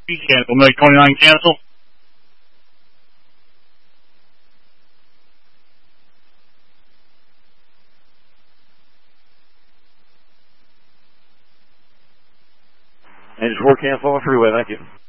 Cancel, Millie 29 cancel. Engine 4 cancel on freeway, thank you.